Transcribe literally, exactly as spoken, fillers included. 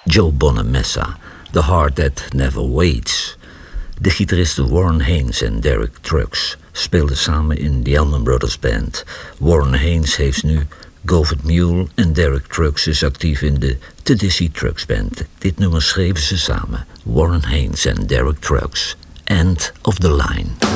Joe Bonamessa, The Heart That Never Waits. De gitaristen Warren Haynes en Derek Trucks speelden samen in The Allman Brothers Band. Warren Haynes heeft nu Govert Mule en Derek Trucks is actief in de Tedeschi Trucks Band. Dit nummer schreven ze samen, Warren Haynes en Derek Trucks. End of the Line.